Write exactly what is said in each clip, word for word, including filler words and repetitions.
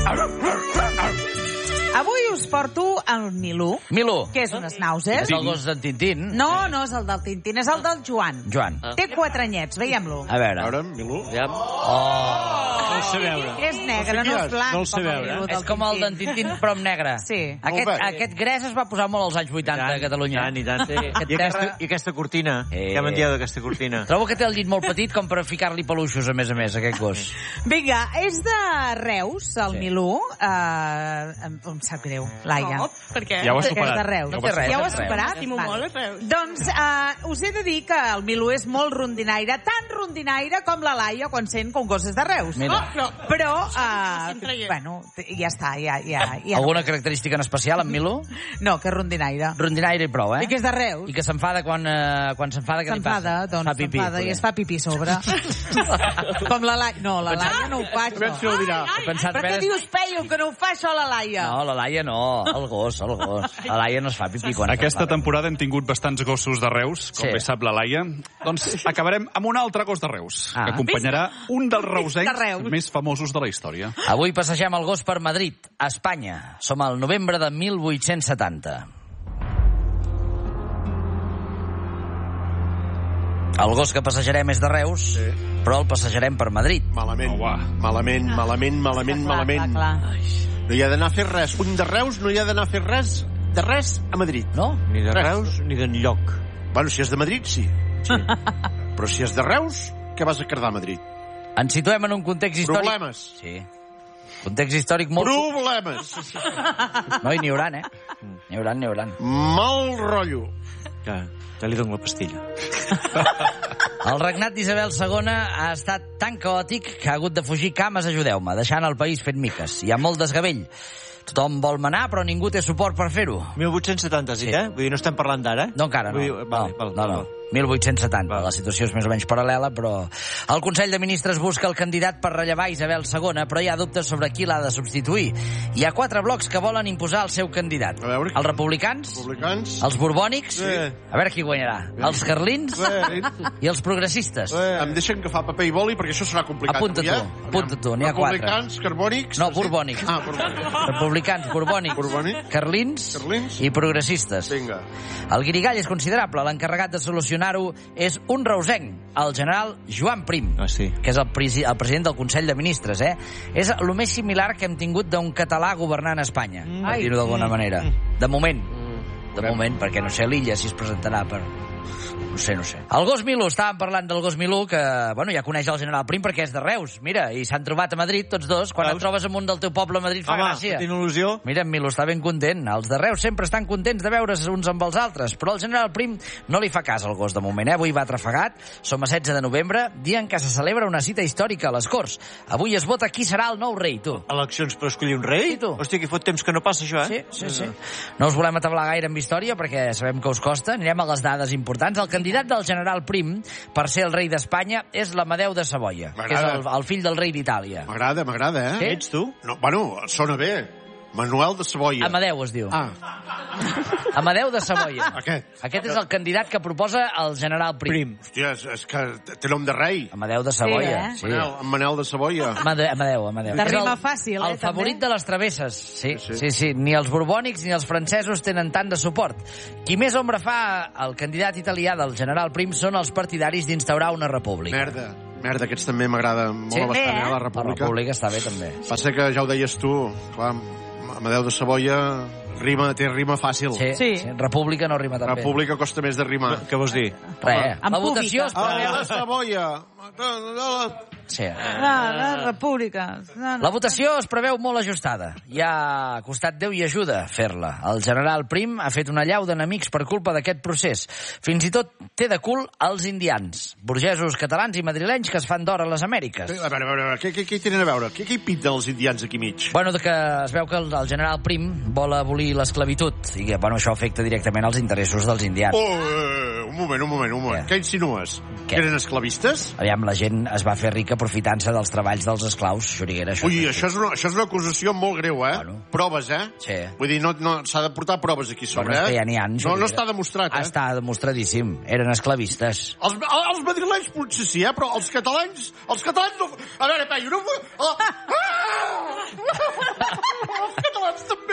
Avui us porto el Milú. Milú. Que és un schnauzer. És el gos d'en Tintín? No, no és el del Tintín, és el del Joan. Joan. Té quatre anyets, veiem-lo. A veure. A veure, Milú. Ja. Oh! No el sé veure. És negre, no és blanc. No el sé com el veure. Milú del És com el d'en Tintín, però amb negre. Sí. Aquest, Molt bé. aquest gres es va posar molt als anys vuitanta a Catalunya. I tant, i tant. Sí. Aquest I, aquesta, terra... I aquesta cortina? Eh. Què me'n dieu d'aquesta cortina? Trobo que té el llit molt petit com per ficar-li peluixos, a més a més, aquest gos. Vinga, és de Reus, el Sí. Milú. Uh, em, em sap greu, Laia. No, per què? Ja ho has Que és superat. de Reus. No té res, Ja ho no has té res. superat? Estimo Vale. molt a Reus. Doncs uh, us he de dir que el Milú és molt rondinaire, tan rondinaire com la Laia quan sent que un gos és de Reus. Mira. Oh, però... Però, Sempre hi uh, és. bueno, ja està, ja... ja, ja Alguna característica en especial, en Milú? No, que és rondinaire. Rondinaire i prou, eh? I que és de Reus. I que s'enfada quan, eh, quan s'enfada, què li passa? S'enfada, doncs Fa pipí, s'enfada i poder. es fa pipí a sobre. Com la Laia. No, la Laia no ho fa, Aviam si això. ho dirà. He pensat, Per a què veure- dius, Peyu, que no ho fa això la Laia? No, la Laia no, el gos, el gos. La Laia no es fa pipí quan Aquesta s'enfada. temporada hem tingut bastants gossos de Reus, com Sí. bé sap la Laia. Doncs acabarem amb un altre gos de Reus, Ah. que acompanyarà un dels reusencs de Reus. més famosos de la història. Avui passegem el gos per Madrid, a Espanya. Som al novembre de mil vuit-cents setanta. El gos que passejarem és de Reus, Sí. però el passejarem per Madrid. Malament, Oh, va. malament, malament, malament, Clar, malament. clar, clar. No hi ha d'anar a fer res. Un de Reus no hi ha d'anar a fer res, de res a Madrid. No? Ni de Res. Reus ni d'enlloc. Bueno, si és de Madrid, sí. sí. Però si és de Reus, què vas a cardar a Madrid? Ens situem en un context històric... Problemes. Sí. Context històric molt... Problemes. No, i n'hi hauran, eh? N'hi hauran, n'hi hauran. Mal rotllo. Ja, ja li dono la pastilla. El regnat d'Isabel segona ha estat tan caòtic que ha hagut de fugir cames, ajudeu-me, deixant el país fent miques. Hi ha molt desgavell. Tothom vol manar, però ningú té suport per fer-ho. mil vuit-cents setanta, sí, Sí. eh? Vull dir, no estem parlant d'ara, eh? No, encara no. Vull dir, No, vale, val, no, no. val. mil vuit-cents setanta. Val. La situació és més o menys paral·lela, però... El Consell de Ministres busca el candidat per rellevar Isabel segona, però hi ha dubtes sobre qui l'ha de substituir. Hi ha quatre blocs que volen imposar el seu candidat. A veure. Els republicans, Republicans. els borbònics, Sí. a veure qui guanyarà, els carlins Sí. i els progressistes. Eh, em deixen agafar paper i boli perquè això serà complicat. Apunta tu, avui, eh? apunta tu, n'hi ha quatre. Republicans, carbònics... No, borbònics. Ah, borbònics. Republicans, borbònics, Borbònics. carlins, Carlins. i progressistes. Vinga. El guirigall és considerable. L'encarregat de solucionar-ho és un reusenc, el general Joan Prim, Ah, sí. que és el, presi el president del Consell de Ministres. Eh? És el més similar que hem tingut d'un català governant Espanya, mm. per Ai. dir-ho d'alguna manera. De moment. De moment, perquè no sé l'Illa si es presentarà per... No sé, no sé. El gos Milú, estàvem parlant del gos Milú, que, bueno, ja coneix el general Prim perquè és de Reus. Mira, i s'han trobat a Madrid tots dos. Quan Veus? et trobes amb un del teu poble a Madrid fa Home, gràcia. tinc il·lusió. Mira, en Milú està ben content. Els de Reus sempre estan contents de veure's uns amb els altres, però el general Prim no li fa cas al gos de moment. Eh? Avui va trafegat. Som a setze de novembre, dia en què se celebra una cita històrica a les Corts. Avui es vota qui serà el nou rei, tu. Eleccions per escollir un rei? I tu? Hòstia, que fot temps que no passa això, eh? Sí, sí, sí. No us volem atablar gaire amb història perquè sabem que us costa. Anirem a les dades importants. El candidat del general Prim per ser el rei d'Espanya és l'Amadeu de Savoia, que és el, el fill del rei d'Itàlia. M'agrada, m'agrada, eh? Sí? Ets tu? No, bueno, sona bé. Manuel de Savoia. Amadeu es diu. Ah, Amadeu de Savoia. Aquest. Aquest és el candidat que proposa el general Prim. Prim. hòstia, és, és que té nom de rei. Amadeu de Savoia. Sí, Sí, Manel, en Manel de Savoia. Amade- Amadeu, Amadeu. De És rima el, fàcil, eh, El favorit també. de les travesses. Sí, Sí, sí, sí. sí, sí. Ni els borbònics ni els francesos tenen tant de suport. Qui més ombra fa al candidat italià del general Prim són els partidaris d'instaurar una república. Merda, merda, aquests també m'agrada molt Sí, bastant, bé, eh, eh? la La república. república està bé, també. Passa que ja ho deies tu, clar, Amadeu de Savoia rima, té rima fàcil. Sí, sí. Sí. sí. República no rima tan bé. República costa més de rimar. Què vols dir? Res. Amb La votació es pública. preveu... Ah, de Savoia. Sí. La, la república. La, La votació es preveu molt ajustada. Ja ha costat Déu i ajuda fer-la. El general Prim ha fet una llau d'enemics per culpa d'aquest procés. Fins i tot té de cul els indians, burgesos catalans i madrilenys que es fan d'or a les Amèriques. A veure, a veure, a veure, què, què, què hi tenen a veure? Què, què hi pinten els indians aquí mig? Bueno, de que es veu que el, el general Prim vol abolir l'esclavitud i que, bueno, això afecta directament als interessos dels indians. Oh, eh, un moment, un moment, un moment. Què? Què insinues? Què? Que eren esclavistes? Aviam, la gent es va fer rica aprofitant-se dels treballs dels esclaus, Xuriguera. Això Ui, això és, una, això és una acusació molt greu, eh? Bueno. Proves, eh? Sí. Vull dir, no, no, s'ha de portar proves aquí sobre, Bueno, és que eh? ja n'hi ha, no, Xuriguera. no està demostrat, eh? Està demostradíssim. Eren esclavistes. Els, els madrilenys potser sí, eh? Però els catalans... Els catalans no... A veure, Peyu, no... Oh. Ah!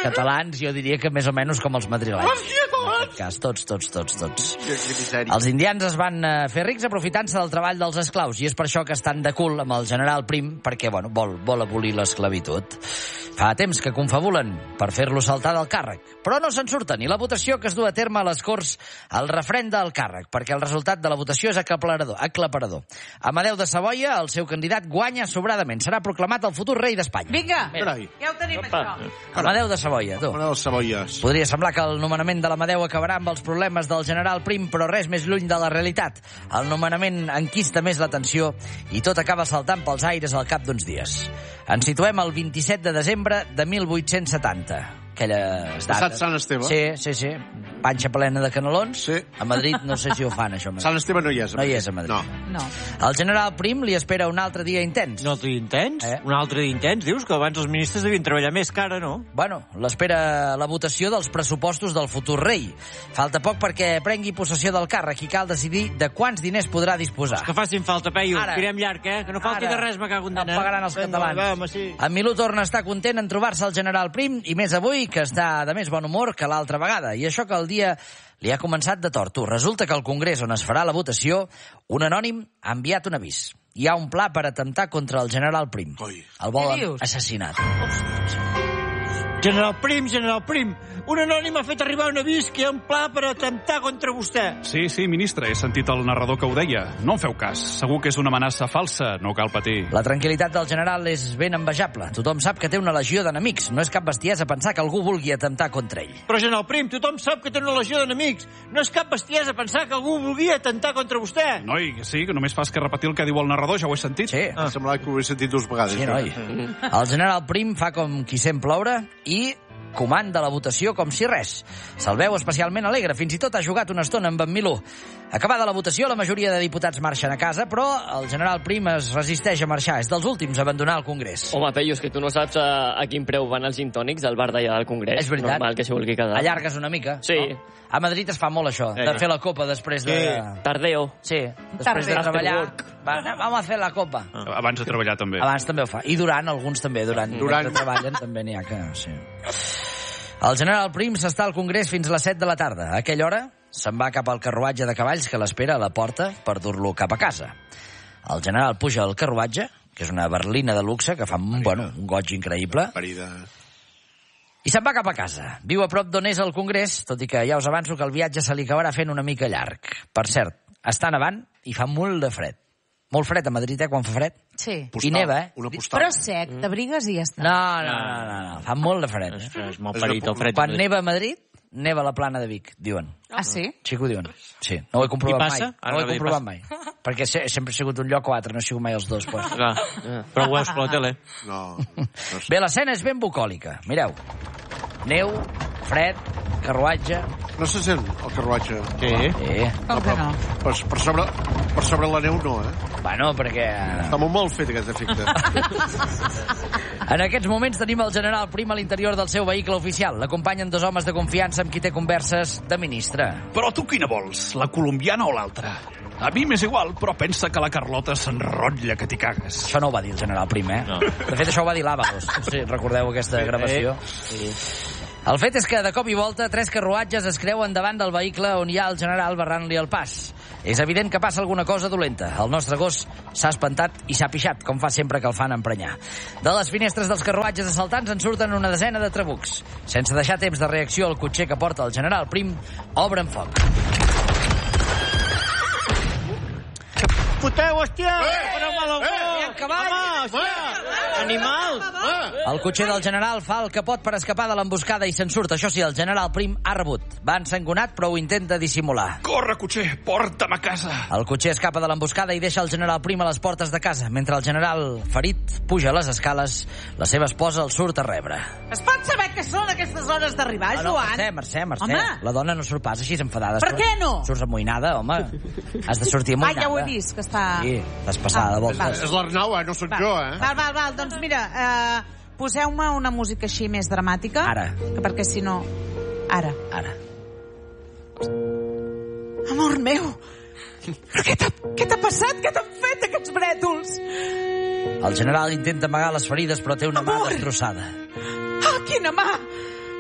catalans, jo diria que més o menys com els madrilenys. Hòstia, tots! En aquest cas, tots, tots, tots, tots. Que, que misèria. Els indians es van eh, fer rics aprofitant-se del treball dels esclaus, i és per això que estan de cul amb el general Prim, perquè, bueno, vol, vol abolir l'esclavitud. Fa temps que confabulen per fer-lo saltar del càrrec, però no se'n surten, i la votació que es du a terme a les Corts el refrenda el càrrec, perquè el resultat de la votació és aclaparador. aclaparador. Amadeu de Savoia, el seu candidat, guanya sobradament. Serà proclamat el futur rei d'Espanya. Vinga, Carai. ja ho tenim, Opa. això. Amadeu de Savoia, tu. Una dels cebolles. Podria semblar que el nomenament de l'Amadeu acabarà amb els problemes del general Prim, però res més lluny de la realitat. El nomenament enquista més l'atenció i tot acaba saltant pels aires al cap d'uns dies. Ens situem el vint-i-set de desembre de mil vuit-cents setanta. Aquelles dates. Passat Sant Esteve. Sí, sí, sí. Panxa plena de canelons. Sí. A Madrid no sé si ho fan, això. Sant Esteve no hi és. a No hi Madrid. és a Madrid. No. No. El general Prim li espera un altre dia intens. Un altre dia intens? Eh? Un altre dia intens? Dius que abans els ministres devien treballar més que ara, no? Bueno, l'espera la votació dels pressupostos del futur rei. Falta poc perquè prengui possessió del càrrec i cal decidir de quants diners podrà disposar. Que facin falta, Peyu. Ara. Tirem llarg, eh? Que no falti Ara. de res, me cago en No dena. pagaran els catalans. Va, home, sí. En Milú torna a estar content en trobar-se el general Prim, i més avui, que està de més bon humor que l'altra vegada. I això que el dia li ha començat de torto. Resulta que al Congrés on es farà la votació, un anònim ha enviat un avís. Hi ha un pla per atemptar contra el general Prim. Oi. El Què volen dius? assassinat. General Prim, General Prim, un anònim ha fet arribar un avís que hi ha un pla per atemptar contra vostè. Sí, sí, ministre, he sentit el narrador que ho deia. No en feu cas. Segur que és una amenaça falsa, no cal patir. La tranquil·litat del general és ben envejable. Tothom sap que té una legió d'enemics. No és cap bestiesa pensar que algú vulgui atemptar contra ell. Però, General Prim, tothom sap que té una legió d'enemics. No és cap bestiesa pensar que algú volia atemptar contra vostè. Noi, sí, que només fas que repetir el que diu el narrador, ja ho he sentit. Sí. Em semblava que ho he sentit dues vegades. Sí, noi. El general Prim fa com qui sent ploure i comanda la votació com si res. Se'l veu especialment alegre, fins i tot ha jugat una estona amb en Milú. Acabada la votació, la majoria de diputats marxen a casa, però el general Prim es resisteix a marxar. És dels últims a abandonar el Congrés. Home, Peyu, és que tu no saps a, a quin preu van els gintònics del bar d'allà del Congrés. És veritat. Normal que s'hi vulgui quedar. Allargues una mica. Sí. No? A Madrid es fa molt això, de Eh. fer la copa després de... Tardeo. Sí, després de Tardeo. treballar. After Va, anem, vamos a fer la copa. Abans de treballar, també. Abans també ho fa. I durant, alguns també. Durant, Durant. mentre treballen també n'hi ha que... Sí. El general Prim s'està al Congrés fins a les set de la tarda. A aquella hora se'n va cap al carruatge de cavalls que l'espera a la porta per dur-lo cap a casa. El general puja al carruatge, que és una berlina de luxe que fa un, bueno, un goig increïble, Parida. i se'n va cap a casa. Viu a prop d'on és el Congrés, tot i que ja us avanço que el viatge se li acabarà fent una mica llarg. Per cert, està nevant i fa molt de fred. Molt fred a Madrid, eh, quan fa fred. Sí. Postal. I neva, eh? Una postal. Però sec, t'abrigues i ja està. No, no, no, no, no. Fa molt de fred. Eh? És molt És parit una el fred. Quan neva a Madrid, neva a la plana de Vic, diuen. Ah, sí? Sí que ho diuen. Sí, no ho he comprovat I passa? mai. Ara No ho he no hi comprovat mai. Perquè se, sempre ha sigut un lloc o altre, no ha sigut mai els dos. Pues. Clar, però ho veus per la tele. No. no sé. Bé, l'escena és ben bucòlica. Mireu. Neu, fred, carruatge... No se sent el carruatge. Sí. Eh, Com que no? Per, per, sobre, per sobre la neu no, eh? bueno, perquè... Està molt mal fet aquest efecte. En aquests moments tenim el general Prim a l'interior del seu vehicle oficial. L'acompanyen dos homes de confiança amb qui té converses de ministre. Però tu quina vols, la colombiana o l'altra? A mi m'és igual, però pensa que la Carlota s'enrotlla que t'hi cagues. Això no ho va dir el general Prim, eh? No. De fet, això ho va dir l'Àvalos. No sé si recordeu aquesta gravació. Sí. El fet és que, de cop i volta, tres carruatges es creuen davant del vehicle on hi ha el general barrant-li el pas. És evident que passa alguna cosa dolenta. El nostre gos s'ha espantat i s'ha pixat, com fa sempre que el fan emprenyar. De les finestres dels carruatges assaltants en surten una desena de trabucs. Sense deixar temps de reacció, el cotxer que porta el general Prim obre en foc. Foteu, hòstia! Però mal eh, eh, cavall! Home, hòstia! Animal! El cotxer del general fa el que pot per escapar de l'emboscada i se'n surt. Això sí, el general Prim ha rebut. Va ensangonat, però ho intenta dissimular. Corre, cotxer, porta'm a casa. El cotxer escapa de l'emboscada i deixa el general Prim a les portes de casa. Mentre el general, ferit, puja a les escales, la seva esposa el surt a rebre. Es pot saber què són aquestes hores d'arribar, No, no, Joan? Mercè, Mercè, Mercè. Home. La dona no surt pas així enfadada. Per què no? Surts amoïnada, home. Has de sortir Ah, amoïnada. ja ho he vist, que està... Sí, t'has passada de voltes. És l'Arnau, eh? No sóc jo, eh? Val, val, val. Doncs mira, eh, poseu-me una música així més dramàtica. Ara. Que perquè si no... Ara. Ara. Amor meu, què t'ha què t'ha passat? Què t'han fet aquests brètols? El general intenta amagar les ferides, però té una mà Amor. destrossada. Ah, quina mà!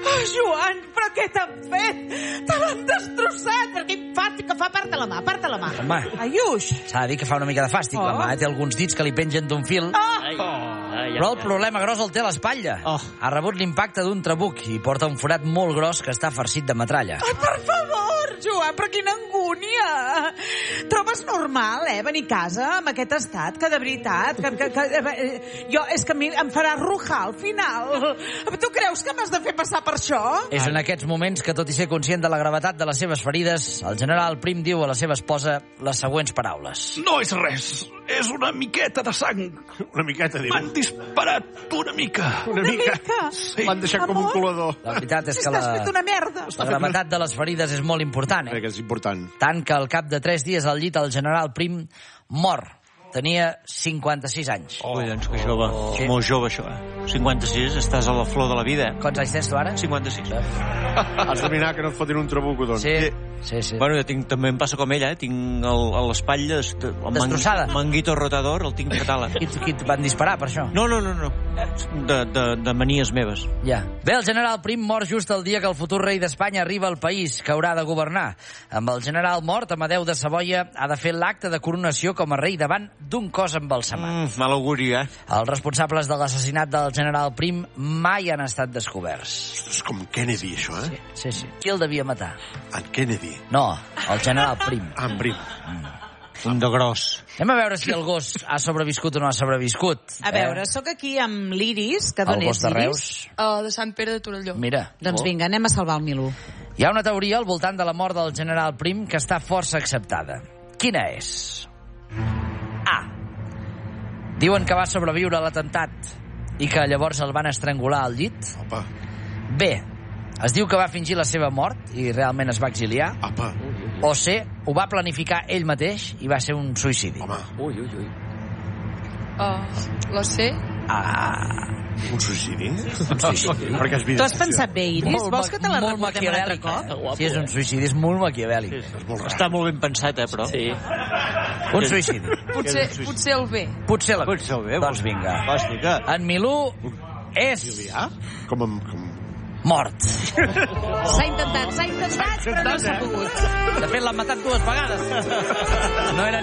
Oh, Joan, però què t'han fet? Te l'han destrossat! Però quin fàstic que fa, aparta la mà, aparta la mà. Home. Aiuix! S'ha de dir que fa una mica de fàstic, Oh. la mà. Eh? Té alguns dits que li pengen d'un fil. Ai, ai, Però el ai. problema gros el té a l'espatlla. Oh. Ha rebut l'impacte d'un trabuc i porta un forat molt gros que està farcit de metralla. Ai, per favor, Joan, però quina angúnia! Trobes normal, eh, venir a casa amb aquest estat, que de veritat, que, que, que, eh, jo, és que a mi em farà rujar al final. Tu creus que m'has de fer passar per això? És en aquests moments que, tot i ser conscient de la gravetat de les seves ferides, el general Prim diu a la seva esposa les següents paraules. No és res. És una miqueta de sang. Una miqueta, diu. M'han disparat una mica. Una Una mica. mica. Sí. L'han deixat com un Amor. colador. La veritat és Si que estàs la, fet una merda. la gravetat de les ferides és molt important, Crec eh? que és important. Tant que al cap de tres dies al llit el general Prim mor. Tenia cinquanta-sis anys. Oh, doncs que jove. Sí. Molt jove, això, eh? cinquanta-sis, estàs a la flor de la vida, eh? Quants anys tens tu ara? cinquanta-sis. Has de mirar que no et fotin un trabuco, doncs. Sí, sí, sí. Bueno, jo tinc, també em passa com ella, eh? Tinc el, a l'espatlla el Destrossada. manguito rotador, el tinc fatal. Qui, qui et van disparar per això? No, no, no, no. De, de, de manies meves. Ja. Bé, el general Prim mor just el dia que el futur rei d'Espanya arriba al país, que haurà de governar. Amb el general mort, Amadeu de Savoia ha de fer l'acte de coronació com a rei davant d'un cos embalsamat. Mm, mal auguri, eh? Els responsables de l'assassinat del general Prim mai han estat descoberts. És com Kennedy, això, eh? Sí, sí. Qui el devia matar? En Kennedy. No, el general Prim. Ah, en Prim. Un de gros. Anem a veure si el gos ha sobreviscut o no ha sobreviscut. A veure, sóc aquí amb l'Iris, que el d'on gos és de l'Iris? Reus. Uh, de Sant Pere de Torelló. Mira. Doncs vinga, anem a salvar el Milú. Hi ha una teoria al voltant de la mort del general Prim que està força acceptada. Quina és? A. Diuen que va sobreviure a l'atemptat i que llavors el van estrangular al llit. Opa, B. Es diu que va fingir la seva mort i realment es va exiliar. apa, O C. Ho va planificar ell mateix i va ser un suïcidi. home, Ui, ui, ui. Uh, la C. Ah, un suïcidi? un suïcidi. Perquè és vida. Tu has pensat bé, Iris? Vols que te la molt recordem un altre maquiavèlic. cop? Eh? Guapo, Si és un suïcidi, és molt maquiavèlic. És molt rar. Està molt ben pensat, eh, però. Sí. Un suïcidi. Potser, potser el B. Potser la... Potser el bé. Doncs vinga. Hosti, que... En Milú és Ja? Com, amb, com... mort. S'ha intentat, s'ha intentat, però no s'ha pogut. De fet, l'han matat dues vegades. No era